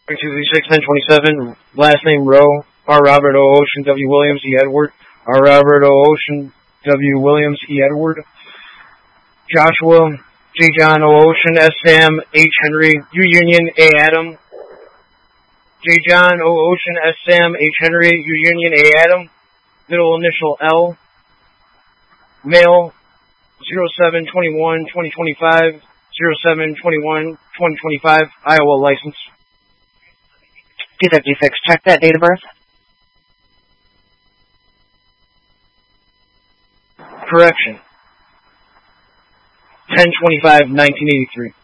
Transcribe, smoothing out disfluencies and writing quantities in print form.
236-1027, last name Rowe, R. Robert O. Ocean, W. Williams, E. Edward, R. Robert O. Ocean, W. Williams, E. Edward, Joshua, J. John O. Ocean, S. Sam, H. Henry, U. Union, A. Adam, J. John O. Ocean, S. Sam, H. Henry, U. Union, A. Adam, middle initial L, male, 07/21/2025, 07/21/2025, Iowa license. 256, check that date of birth. Correction. 10/25/1983.